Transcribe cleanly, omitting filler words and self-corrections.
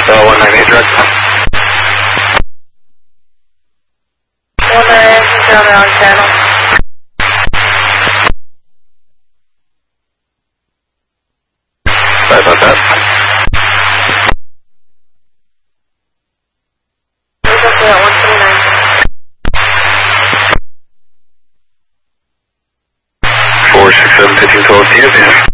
198 direct. 198 down there on channel. Sorry about that. It's okay at 129. 467 1512 to you, man.